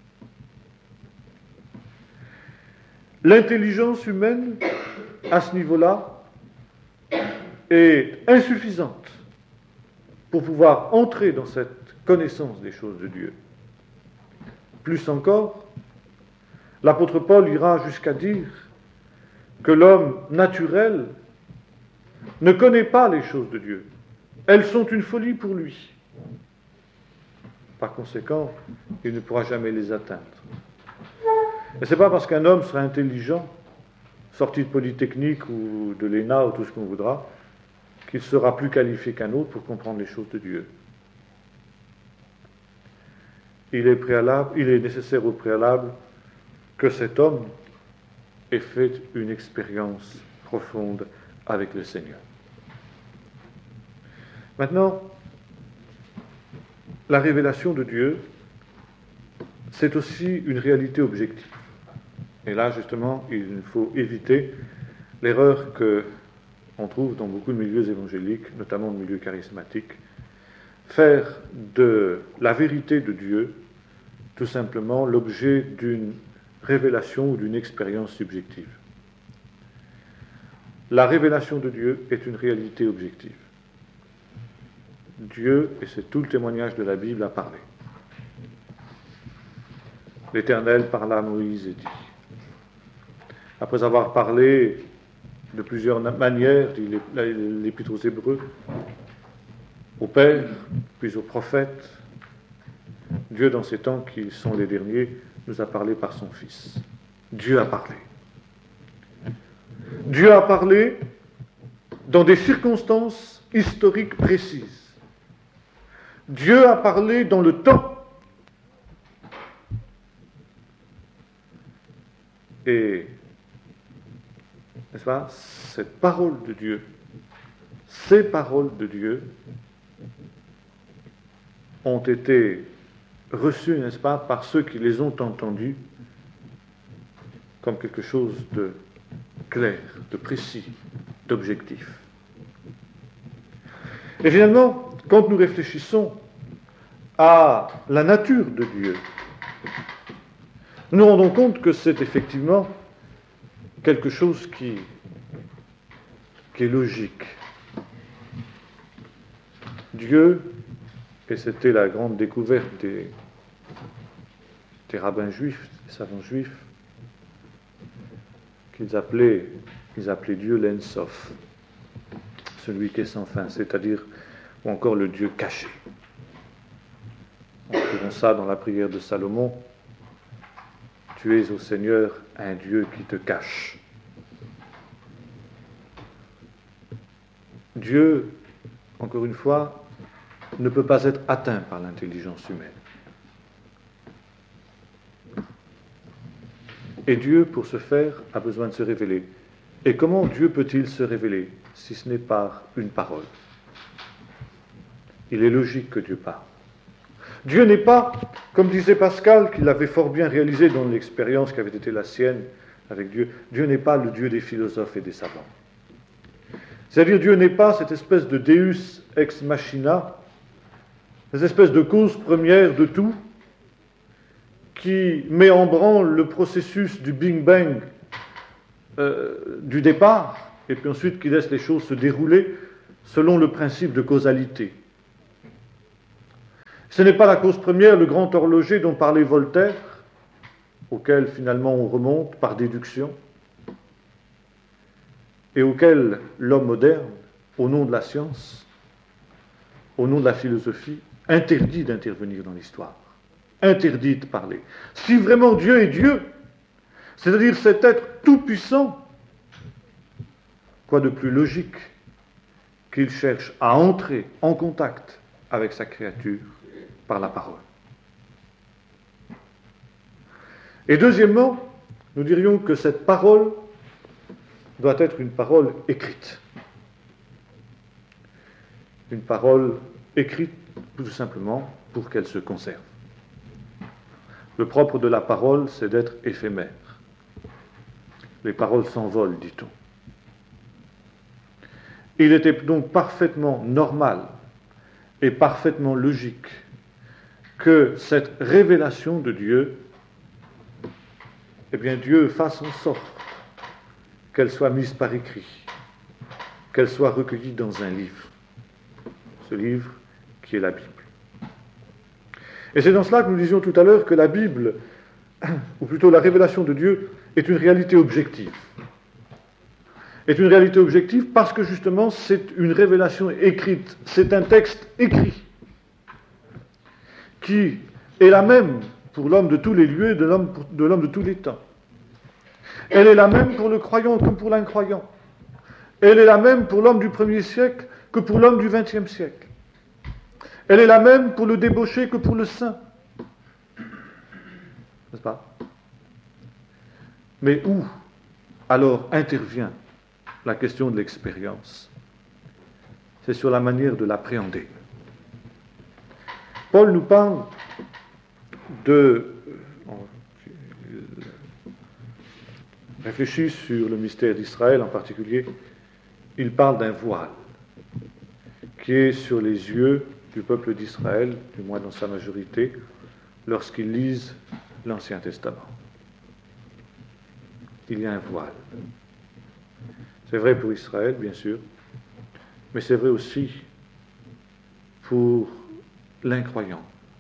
L'intelligence humaine, à ce niveau-là, est insuffisante pour pouvoir entrer dans cette connaissance des choses de Dieu. Plus encore, l'apôtre Paul ira jusqu'à dire que l'homme naturel ne connaît pas les choses de Dieu. Elles sont une folie pour lui. Par conséquent, il ne pourra jamais les atteindre. Et ce n'est pas parce qu'un homme sera intelligent, sorti de Polytechnique ou de l'E N A ou tout ce qu'on voudra, qu'il sera plus qualifié qu'un autre pour comprendre les choses de Dieu. Il est préalable, il est nécessaire au préalable que cet homme ait fait une expérience profonde avec le Seigneur. Maintenant, la révélation de Dieu, c'est aussi une réalité objective. Et là, justement, il faut éviter l'erreur qu'on trouve dans beaucoup de milieux évangéliques, notamment de milieux charismatiques, faire de la vérité de Dieu tout simplement l'objet d'une révélation ou d'une expérience subjective. La révélation de Dieu est une réalité objective. Dieu, et c'est tout le témoignage de la Bible, a parlé. L'Éternel parla à Moïse et dit. Après avoir parlé de plusieurs manières, dit l'Épître aux Hébreux, au Père, puis aux prophètes, Dieu, dans ces temps qui sont les derniers, nous a parlé par son Fils. Dieu a parlé. Dieu a parlé dans des circonstances historiques précises. Dieu a parlé dans le temps. Et, n'est-ce pas, cette parole de Dieu, ces paroles de Dieu ont été reçues, n'est-ce pas, par ceux qui les ont entendues comme quelque chose de clair, de précis, d'objectif. Et finalement, quand nous réfléchissons à la nature de Dieu, nous nous rendons compte que c'est effectivement quelque chose qui, qui est logique. Dieu, et c'était la grande découverte des, des rabbins juifs, des savants juifs, qu'ils appelaient, ils appelaient Dieu l'En-Sof, celui qui est sans fin, c'est-à-dire, ou encore le Dieu caché. On trouve ça dans la prière de Salomon. Tu es, ô Seigneur, un Dieu qui te cache. Dieu, encore une fois, ne peut pas être atteint par l'intelligence humaine. Et Dieu, pour ce faire, a besoin de se révéler. Et comment Dieu peut-il se révéler, si ce n'est par une parole ? Il est logique que Dieu parle. Dieu n'est pas, comme disait Pascal, qu'il avait fort bien réalisé dans l'expérience qui avait été la sienne avec Dieu, Dieu n'est pas le Dieu des philosophes et des savants. C'est-à-dire, Dieu n'est pas cette espèce de Deus ex machina, cette espèce de cause première de tout, qui met en branle le processus du Big Bang euh, du départ, et puis ensuite qui laisse les choses se dérouler selon le principe de causalité. Ce n'est pas la cause première, le grand horloger dont parlait Voltaire, auquel finalement on remonte par déduction, et auquel l'homme moderne, au nom de la science, au nom de la philosophie, interdit d'intervenir dans l'histoire, interdit de parler. Si vraiment Dieu est Dieu, c'est-à-dire cet être tout-puissant, quoi de plus logique qu'il cherche à entrer en contact avec sa créature par la parole. Et deuxièmement, nous dirions que cette parole doit être une parole écrite. Une parole écrite tout simplement pour qu'elle se conserve. Le propre de la parole, c'est d'être éphémère. Les paroles s'envolent, dit-on. Il était donc parfaitement normal et parfaitement logique que cette révélation de Dieu, eh bien Dieu fasse en sorte qu'elle soit mise par écrit, qu'elle soit recueillie dans un livre, ce livre qui est la Bible. Et c'est dans cela que nous disions tout à l'heure que la Bible, ou plutôt la révélation de Dieu, est une réalité objective. Est une réalité objective parce que justement c'est une révélation écrite, c'est un texte écrit qui est la même pour l'homme de tous les lieux et de l'homme, de l'homme de tous les temps. Elle est la même pour le croyant comme pour l'incroyant. Elle est la même pour l'homme du premier siècle que pour l'homme du vingtième siècle. Elle est la même pour le débauché que pour le saint. N'est-ce pas? Mais où alors intervient la question de l'expérience? C'est sur la manière de l'appréhender. Paul nous parle de... Réfléchis sur le mystère d'Israël en particulier. Il parle d'un voile qui est sur les yeux du peuple d'Israël, du moins dans sa majorité, lorsqu'ils lisent l'Ancien Testament. Il y a un voile. C'est vrai pour Israël, bien sûr, mais c'est vrai aussi pour l'incroyant.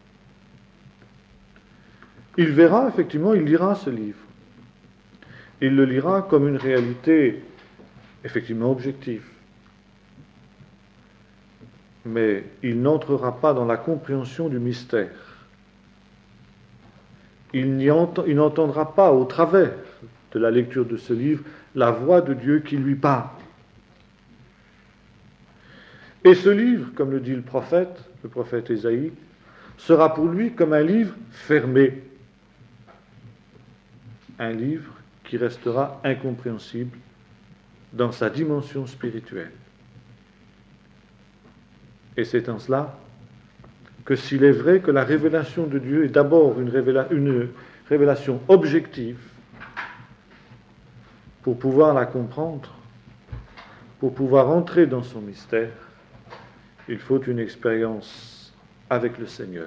Il verra, effectivement, il lira ce livre. Il le lira comme une réalité, effectivement, objective. Mais il n'entrera pas dans la compréhension du mystère. Il, n'y ent- il n'entendra pas, au travers de la lecture de ce livre, la voix de Dieu qui lui parle. Et ce livre, comme le dit le prophète, le prophète Ésaïe, sera pour lui comme un livre fermé. Un livre qui restera incompréhensible dans sa dimension spirituelle. Et c'est en cela que s'il est vrai que la révélation de Dieu est d'abord une, révéla- une révélation objective, pour pouvoir la comprendre, pour pouvoir entrer dans son mystère, il faut une expérience avec le Seigneur.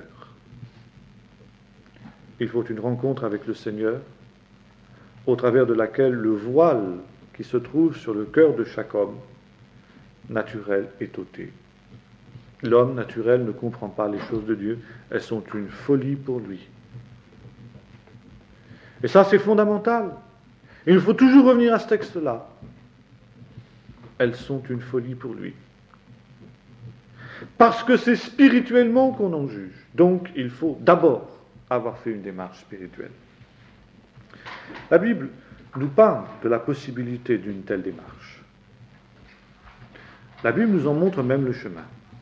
Il faut une rencontre avec le Seigneur, au travers de laquelle le voile qui se trouve sur le cœur de chaque homme naturel est ôté. L'homme naturel ne comprend pas les choses de Dieu, elles sont une folie pour lui. Et ça, c'est fondamental. Il faut toujours revenir à ce texte-là. Elles sont une folie pour lui. Parce que c'est spirituellement qu'on en juge. Donc, il faut d'abord avoir fait une démarche spirituelle. La Bible nous parle de la possibilité d'une telle démarche. La Bible nous en montre même le chemin.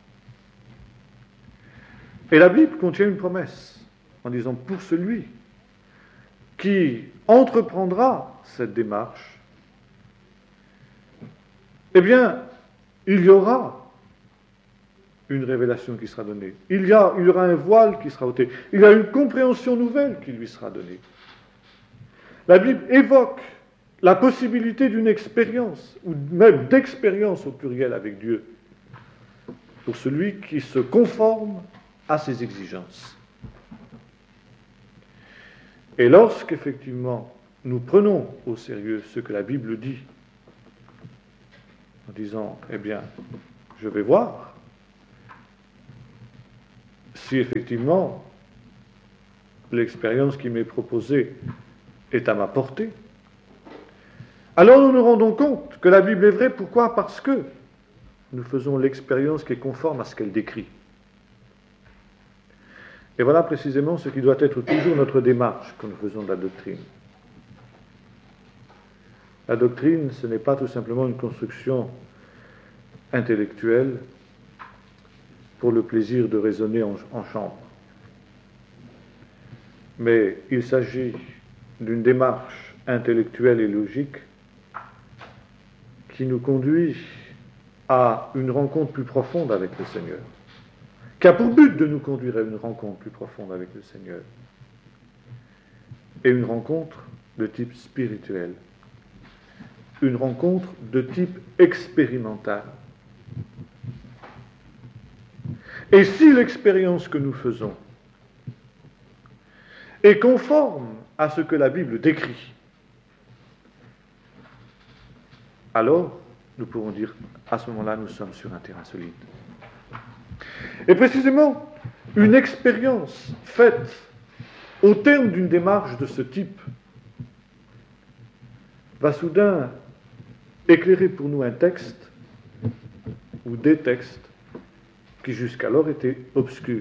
Et la Bible contient une promesse, en disant, pour celui qui entreprendra cette démarche, eh bien, il y aura une révélation qui sera donnée. Il y, a, il y aura un voile qui sera ôté. Il y a une compréhension nouvelle qui lui sera donnée. La Bible évoque la possibilité d'une expérience, ou même d'expérience au pluriel avec Dieu, pour celui qui se conforme à ses exigences. Et lorsqu'effectivement nous prenons au sérieux ce que la Bible dit, en disant, eh bien, je vais voir si effectivement l'expérience qui m'est proposée est à ma portée, alors nous nous rendons compte que la Bible est vraie. Pourquoi ? Parce que nous faisons l'expérience qui est conforme à ce qu'elle décrit. Et voilà précisément ce qui doit être toujours notre démarche quand nous faisons de la doctrine. La doctrine, ce n'est pas tout simplement une construction intellectuelle pour le plaisir de raisonner en, en chambre. Mais il s'agit d'une démarche intellectuelle et logique qui nous conduit à une rencontre plus profonde avec le Seigneur, qui a pour but de nous conduire à une rencontre plus profonde avec le Seigneur, et une rencontre de type spirituel, une rencontre de type expérimental. Et si l'expérience que nous faisons est conforme à ce que la Bible décrit, alors nous pourrons dire, à ce moment-là, nous sommes sur un terrain solide. Et précisément, une expérience faite au terme d'une démarche de ce type va soudain éclairer pour nous un texte ou des textes qui jusqu'alors étaient obscurs.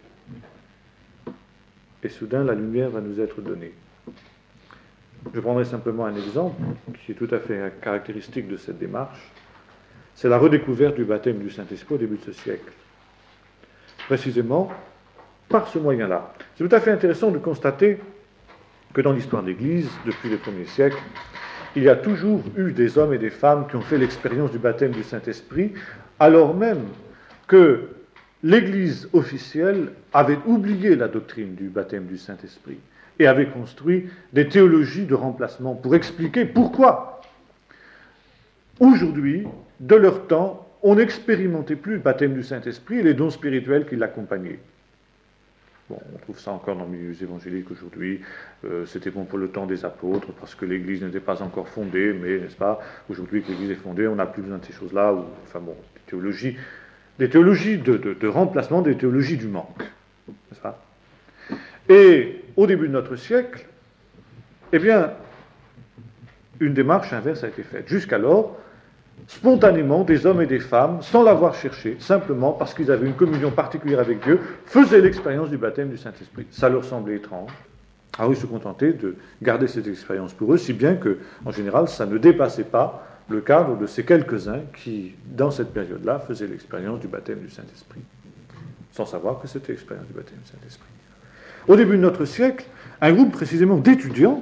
Et soudain, la lumière va nous être donnée. Je prendrai simplement un exemple qui est tout à fait caractéristique de cette démarche. C'est la redécouverte du baptême du Saint-Esprit au début de ce siècle. Précisément, par ce moyen-là. C'est tout à fait intéressant de constater que dans l'histoire de l'Église, depuis les premiers siècles, il y a toujours eu des hommes et des femmes qui ont fait l'expérience du baptême du Saint-Esprit, alors même que l'Église officielle avait oublié la doctrine du baptême du Saint-Esprit et avait construit des théologies de remplacement pour expliquer pourquoi, aujourd'hui, de leur temps, on n'expérimentait plus le baptême du Saint-Esprit et les dons spirituels qui l'accompagnaient. Bon, on trouve ça encore dans les milieux évangéliques aujourd'hui. Euh, c'était bon pour le temps des apôtres, parce que l'Église n'était pas encore fondée, mais, n'est-ce pas, aujourd'hui que l'Église est fondée, on n'a plus besoin de ces choses-là, ou, enfin bon, des théologies, des théologies de, de, de remplacement, des théologies du manque. N'est-ce pas ? Et au début de notre siècle, eh bien, une démarche inverse a été faite. Jusqu'alors, spontanément, des hommes et des femmes, sans l'avoir cherché, simplement parce qu'ils avaient une communion particulière avec Dieu, faisaient l'expérience du baptême du Saint-Esprit. Ça leur semblait étrange. Alors ils se contentaient de garder cette expérience pour eux, si bien que, en général, ça ne dépassait pas le cadre de ces quelques-uns qui, dans cette période-là, faisaient l'expérience du baptême du Saint-Esprit, sans savoir que c'était l'expérience du baptême du Saint-Esprit. Au début de notre siècle, un groupe précisément d'étudiants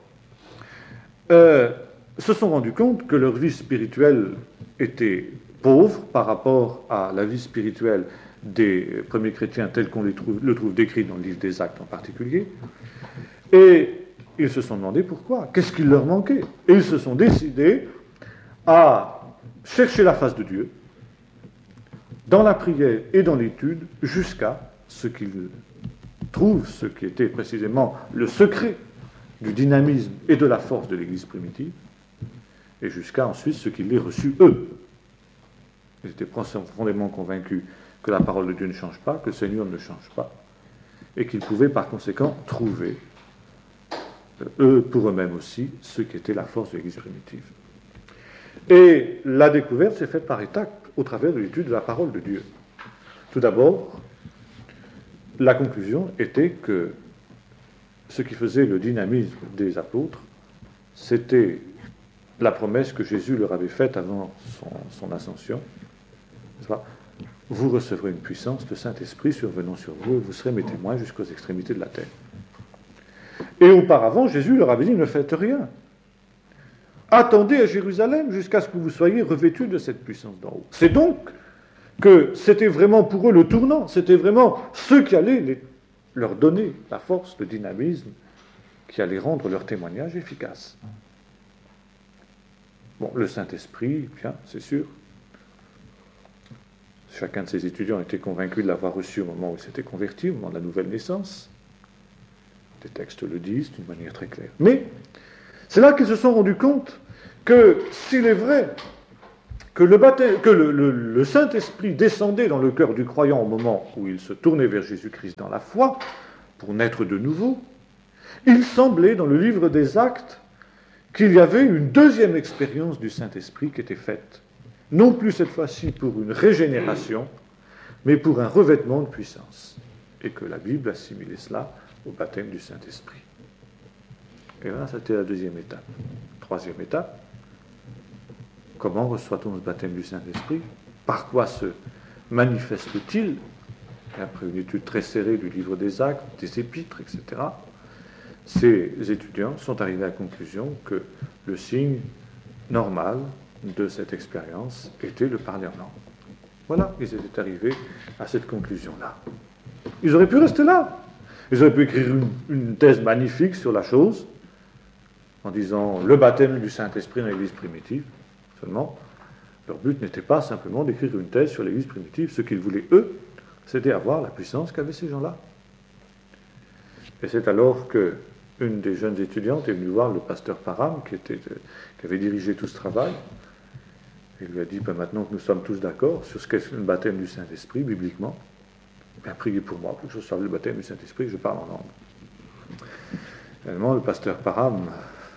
euh, se sont rendus compte que leur vie spirituelle était pauvre par rapport à la vie spirituelle des premiers chrétiens tels qu'on les trouve, le trouve décrit dans le livre des Actes en particulier, et ils se sont demandé pourquoi, qu'est-ce qu'il leur manquait, et ils se sont décidés à chercher la face de Dieu dans la prière et dans l'étude jusqu'à ce qu'ils trouvent ce qui était précisément le secret du dynamisme et de la force de l'Église primitive, et jusqu'à ensuite ce qu'ils aient reçu eux. Ils étaient profondément convaincus que la parole de Dieu ne change pas, que le Seigneur ne change pas, et qu'ils pouvaient par conséquent trouver, eux pour eux-mêmes aussi, ce qui était la force de l'Église primitive. Et la découverte s'est faite par étapes au travers de l'étude de la parole de Dieu. Tout d'abord, la conclusion était que ce qui faisait le dynamisme des apôtres, c'était la promesse que Jésus leur avait faite avant son, son ascension. Vous recevrez une puissance, le Saint-Esprit survenant sur vous, et vous serez mes témoins jusqu'aux extrémités de la terre. Et auparavant, Jésus leur avait dit, ne faites rien. Attendez à Jérusalem jusqu'à ce que vous soyez revêtus de cette puissance d'en haut. C'est donc que c'était vraiment pour eux le tournant, c'était vraiment ce qui allait les, leur donner la force, le dynamisme, qui allait rendre leur témoignage efficace. Bon, le Saint-Esprit, bien, c'est sûr. Chacun de ses étudiants était convaincu de l'avoir reçu au moment où il s'était converti, au moment de la nouvelle naissance. des textes le disent d'une manière très claire. Mais c'est là qu'ils se sont rendus compte que s'il est vrai que le, baptême, que le, le, le Saint-Esprit descendait dans le cœur du croyant au moment où il se tournait vers Jésus-Christ dans la foi, pour naître de nouveau, il semblait dans le livre des Actes qu'il y avait une deuxième expérience du Saint-Esprit qui était faite, non plus cette fois-ci pour une régénération, mais pour un revêtement de puissance, et que la Bible assimilait cela au baptême du Saint-Esprit. Et là, c'était la deuxième étape. Troisième étape, comment reçoit-on le baptême du Saint-Esprit? Par quoi se manifeste-t-il? Et après une étude très serrée du livre des Actes, des Épîtres, et cetera, ces étudiants sont arrivés à la conclusion que le signe normal de cette expérience était le parler en langue. Voilà, ils étaient arrivés à cette conclusion-là. Ils auraient pu rester là. Ils auraient pu écrire une, une thèse magnifique sur la chose, en disant le baptême du Saint-Esprit dans l'Église primitive. Seulement, leur but n'était pas simplement d'écrire une thèse sur l'Église primitive. Ce qu'ils voulaient, eux, c'était avoir la puissance qu'avaient ces gens-là. Et c'est alors que une des jeunes étudiantes est venue voir le pasteur Parham, qui, était, qui avait dirigé tout ce travail. Il lui a dit, ben maintenant que nous sommes tous d'accord sur ce qu'est le baptême du Saint-Esprit, bibliquement, bien priez pour moi, pour que je reçoive le baptême du Saint-Esprit, je parle en langue. Finalement, le pasteur Parham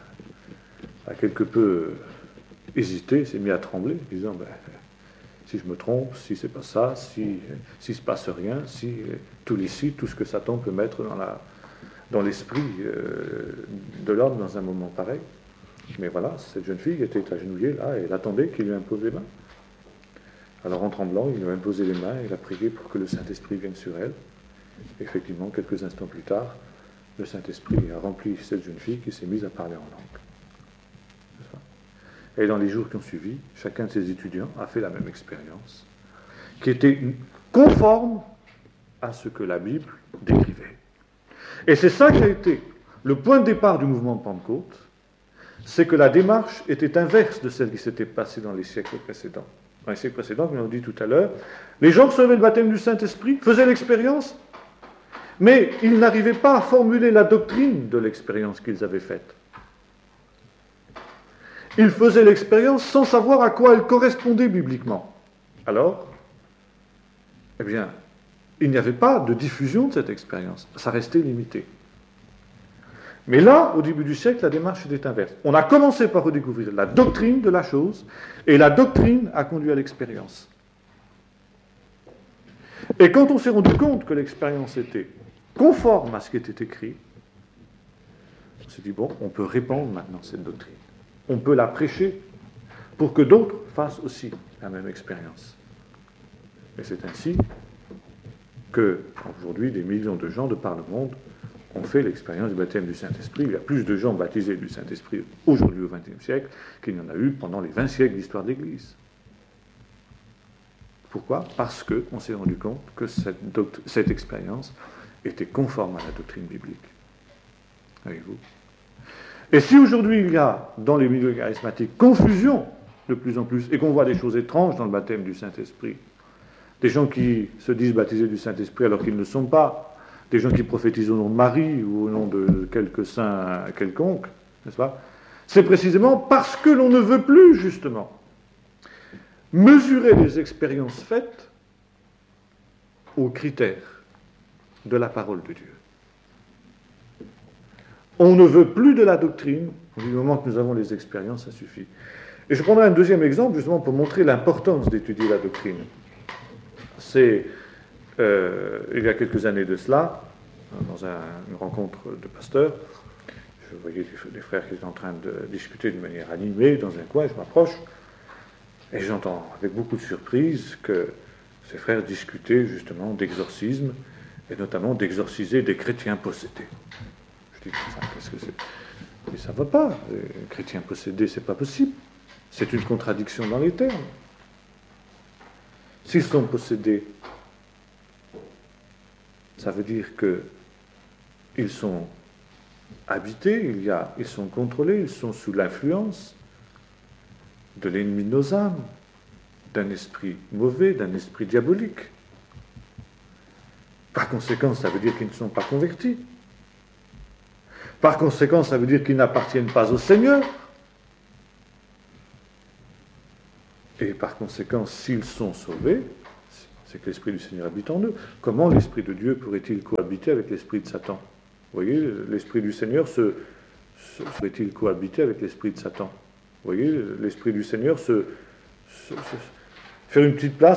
a quelque peu hésité, s'est mis à trembler, disant, ben, si je me trompe, si c'est pas ça, si s'il se passe rien, si tout licite, tout ce que Satan peut mettre dans la dans l'esprit euh, de l'homme dans un moment pareil. Mais voilà, cette jeune fille était agenouillée là, et elle attendait qu'il lui impose les mains. Alors en tremblant, il lui a imposé les mains, et il a prié pour que le Saint-Esprit vienne sur elle. Et effectivement, quelques instants plus tard, le Saint-Esprit a rempli cette jeune fille qui s'est mise à parler en langue. Et dans les jours qui ont suivi, chacun de ses étudiants a fait la même expérience, qui était conforme à ce que la Bible décrivait. Et c'est ça qui a été le point de départ du mouvement de Pentecôte, c'est que la démarche était inverse de celle qui s'était passée dans les siècles précédents. Dans les siècles précédents, comme on l'a dit tout à l'heure, les gens recevaient le baptême du Saint-Esprit, faisaient l'expérience, mais ils n'arrivaient pas à formuler la doctrine de l'expérience qu'ils avaient faite. Ils faisaient l'expérience sans savoir à quoi elle correspondait bibliquement. Alors, eh bien, il n'y avait pas de diffusion de cette expérience. Ça restait limité. Mais là, au début du siècle, la démarche était inverse. On a commencé par redécouvrir la doctrine de la chose, et la doctrine a conduit à l'expérience. Et quand on s'est rendu compte que l'expérience était conforme à ce qui était écrit, on s'est dit, bon, on peut répandre maintenant cette doctrine. On peut la prêcher pour que d'autres fassent aussi la même expérience. Et c'est ainsi que, aujourd'hui, des millions de gens de par le monde ont fait l'expérience du baptême du Saint-Esprit. Il y a plus de gens baptisés du Saint-Esprit aujourd'hui au vingtième siècle qu'il n'y en a eu pendant les vingt siècles d'histoire de l'Église. Pourquoi? Parce qu'on s'est rendu compte que cette, doct- cette expérience était conforme à la doctrine biblique. Voyez-vous? Et si aujourd'hui il y a, dans les milieux charismatiques, confusion de plus en plus, et qu'on voit des choses étranges dans le baptême du Saint-Esprit, des gens qui se disent baptisés du Saint-Esprit alors qu'ils ne le sont pas, des gens qui prophétisent au nom de Marie ou au nom de quelques saints quelconques, n'est-ce pas? C'est précisément parce que l'on ne veut plus, justement, mesurer les expériences faites aux critères de la parole de Dieu. On ne veut plus de la doctrine, du moment que nous avons les expériences, ça suffit. Et je prendrai un deuxième exemple, justement, pour montrer l'importance d'étudier la doctrine. C'est, euh, il y a quelques années de cela, dans un, une rencontre de pasteurs, je voyais des, des frères qui étaient en train de discuter d'une manière animée dans un coin, je m'approche, et j'entends avec beaucoup de surprise que ces frères discutaient justement d'exorcisme, et notamment d'exorciser des chrétiens possédés. Je dis, enfin, qu'est-ce que c'est? Mais ça ne va pas, les chrétiens possédés, c'est pas possible. C'est une contradiction dans les termes. S'ils sont possédés, ça veut dire qu'ils sont habités, il y a, ils sont contrôlés, ils sont sous l'influence de l'ennemi de nos âmes, d'un esprit mauvais, d'un esprit diabolique. Par conséquent, ça veut dire qu'ils ne sont pas convertis. Par conséquent, ça veut dire qu'ils n'appartiennent pas au Seigneur. Et par conséquent, s'ils sont sauvés, c'est que l'Esprit du Seigneur habite en eux. Comment l'Esprit de Dieu pourrait-il cohabiter avec l'Esprit de Satan? Vous voyez, l'Esprit du Seigneur se, se, pourrait-il cohabiter avec l'Esprit de Satan? Vous voyez, l'Esprit du Seigneur se, se, se faire une petite place